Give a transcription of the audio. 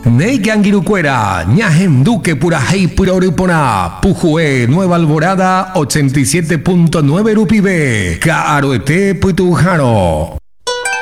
Neigangirucuera, Ñajem Duque Purajei Puroripona, Pujue Nueva Alborada 87.9 Rupibe, Caroete Putujaro.